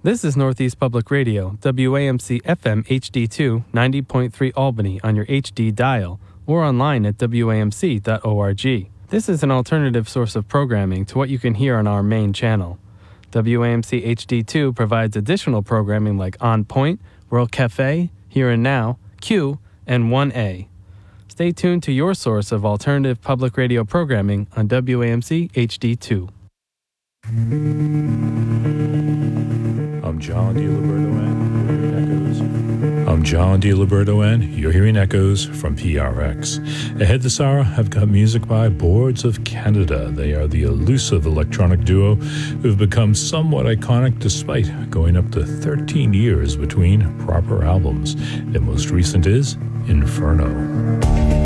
This is Northeast Public Radio, WAMC FM HD2, 90.3 Albany on your HD dial, or online at WAMC.org. This is an alternative source of programming to what you can hear on our main channel. WAMC HD2 provides additional programming like On Point, World Cafe, Here and Now, Q, and 1A. Stay tuned to your source of alternative public radio programming on WAMC HD2. I'm John DiLiberto, and you're hearing echoes from PRX. Ahead this hour, I've got music by Boards of Canada. They are the elusive electronic duo who've become somewhat iconic despite going up to 13 years between proper albums. Their most recent is Inferno.